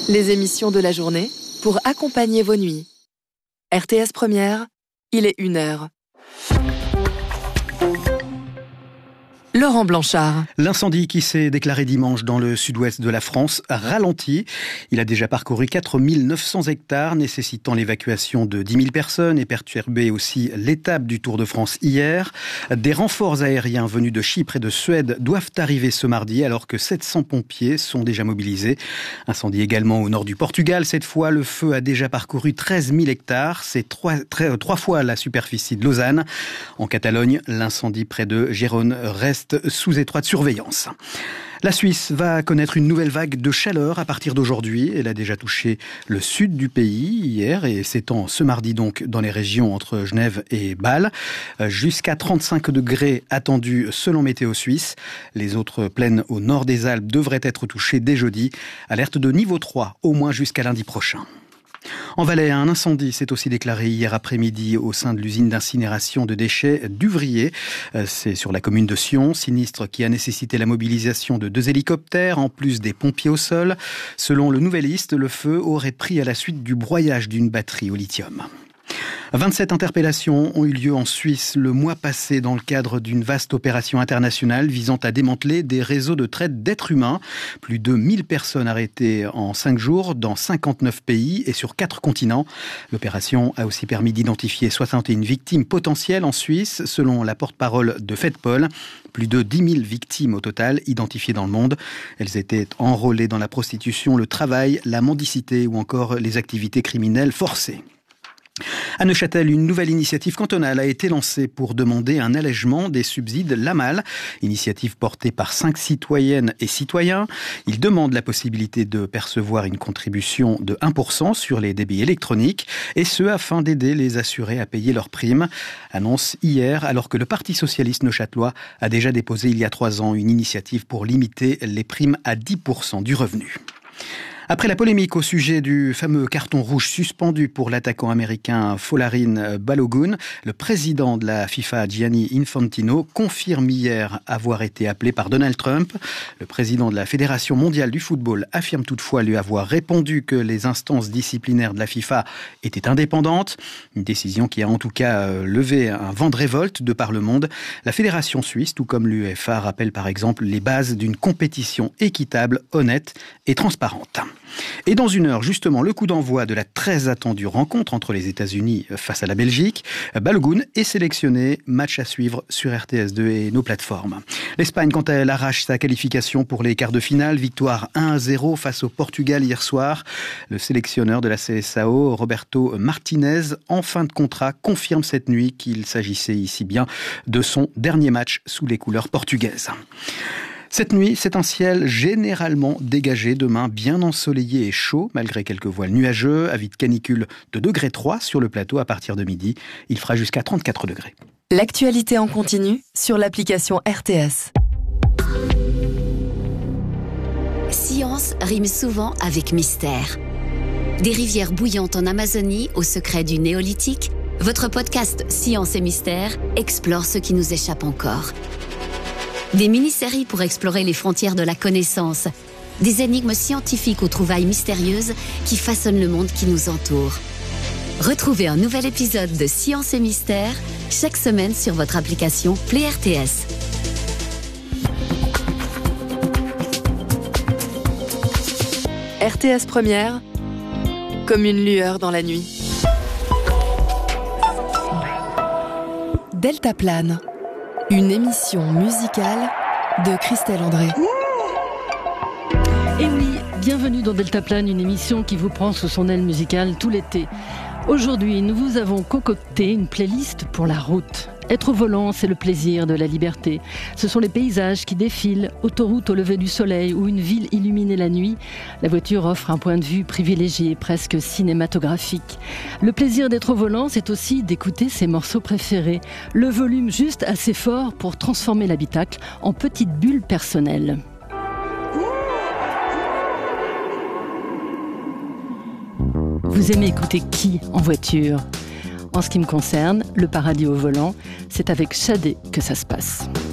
Les émissions de la journée pour accompagner vos nuits. RTS Première, il est 1h. Laurent Blanchard. L'incendie qui s'est déclaré dimanche dans le sud-ouest de la France ralentit. Il a déjà parcouru 4900 hectares, nécessitant l'évacuation de 10 000 personnes et perturbé aussi l'étape du Tour de France hier. Des renforts aériens venus de Chypre et de Suède doivent arriver ce mardi alors que 700 pompiers sont déjà mobilisés. Incendie également au nord du Portugal. Cette fois, le feu a déjà parcouru 13 000 hectares. C'est trois fois la superficie de Lausanne. En Catalogne, l'incendie près de Gérone reste sous étroite surveillance. La Suisse va connaître une nouvelle vague de chaleur à partir d'aujourd'hui. Elle a déjà touché le sud du pays hier et s'étend ce mardi donc dans les régions entre Genève et Bâle. Jusqu'à 35 degrés attendus selon Météo Suisse. Les autres plaines au nord des Alpes devraient être touchées dès jeudi. Alerte de niveau 3 au moins jusqu'à lundi prochain. En Valais, un incendie s'est aussi déclaré hier après-midi au sein de l'usine d'incinération de déchets d'Uvrier. C'est sur la commune de Sion, sinistre qui a nécessité la mobilisation de 2 hélicoptères en plus des pompiers au sol. Selon le Nouvelliste, le feu aurait pris à la suite du broyage d'une batterie au lithium. 27 interpellations ont eu lieu en Suisse le mois passé dans le cadre d'une vaste opération internationale visant à démanteler des réseaux de traite d'êtres humains. Plus de 1000 personnes arrêtées en 5 jours dans 59 pays et sur 4 continents. L'opération a aussi permis d'identifier 61 victimes potentielles en Suisse, selon la porte-parole de FedPol. Plus de 10 000 victimes au total identifiées dans le monde. Elles étaient enrôlées dans la prostitution, le travail, la mendicité ou encore les activités criminelles forcées. À Neuchâtel, une nouvelle initiative cantonale a été lancée pour demander un allègement des subsides LAMAL, initiative portée par 5 citoyennes et citoyens. Ils demandent la possibilité de percevoir une contribution de 1% sur les débits électroniques, et ce afin d'aider les assurés à payer leurs primes. Annonce hier, alors que le Parti socialiste neuchâtelois a déjà déposé il y a 3 ans une initiative pour limiter les primes à 10% du revenu. Après la polémique au sujet du fameux carton rouge suspendu pour l'attaquant américain Folarin Balogun, le président de la FIFA, Gianni Infantino, confirme hier avoir été appelé par Donald Trump. Le président de la Fédération mondiale du football affirme toutefois lui avoir répondu que les instances disciplinaires de la FIFA étaient indépendantes. Une décision qui a en tout cas levé un vent de révolte de par le monde. La Fédération suisse, tout comme l'UEFA, rappelle par exemple les bases d'une compétition équitable, honnête et transparente. Et dans 1 heure, justement, le coup d'envoi de la très attendue rencontre entre les États-Unis face à la Belgique. Balogun est sélectionné, match à suivre sur RTS2 et nos plateformes. L'Espagne, quant à elle, arrache sa qualification pour les quarts de finale. Victoire 1-0 face au Portugal hier soir. Le sélectionneur de la CSAO, Roberto Martinez, en fin de contrat, confirme cette nuit qu'il s'agissait ici bien de son dernier match sous les couleurs portugaises. Cette nuit, c'est un ciel généralement dégagé, demain bien ensoleillé et chaud, malgré quelques voiles nuageux, avis de canicule de 3 degrés sur le plateau à partir de midi. Il fera jusqu'à 34 degrés. L'actualité en continu sur l'application RTS. Science rime souvent avec mystère. Des rivières bouillantes en Amazonie au secret du néolithique, votre podcast Science et Mystère explore ce qui nous échappe encore. Des mini-séries pour explorer les frontières de la connaissance. Des énigmes scientifiques aux trouvailles mystérieuses qui façonnent le monde qui nous entoure. Retrouvez un nouvel épisode de Science et Mystère chaque semaine sur votre application Play RTS. RTS Première, comme une lueur dans la nuit. Deltaplane, une émission musicale de Christelle André. Et oui, bienvenue dans Deltaplane, une émission qui vous prend sous son aile musicale tout l'été. Aujourd'hui, nous vous avons concocté une playlist pour la route. Être au volant, c'est le plaisir de la liberté. Ce sont les paysages qui défilent, autoroute au lever du soleil ou une ville illuminée la nuit. La voiture offre un point de vue privilégié, presque cinématographique. Le plaisir d'être au volant, c'est aussi d'écouter ses morceaux préférés. Le volume juste assez fort pour transformer l'habitacle en petite bulle personnelle. Vous aimez écouter qui en voiture ? En ce qui me concerne, le paradis au volant, c'est avec Shadé que ça se passe.